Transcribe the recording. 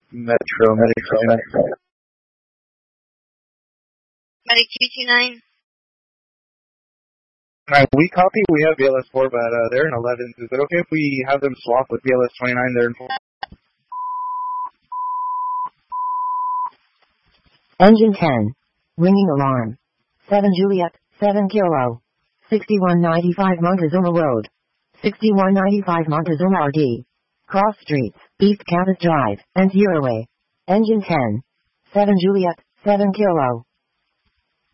Medic 29. Medic 229. Alright, we copy. We have BLS 4, but they're in 11. Is it okay if we have them swap with BLS 29? They're in 4. Engine 10. Ringing alarm. 7 Juliet, 7 Kilo. 6195 Montezuma Road. 6195 Montezuma RD. Cross Streets, East Campus Drive, and Uruguay. Engine 10. 7 Juliet, 7 Kilo.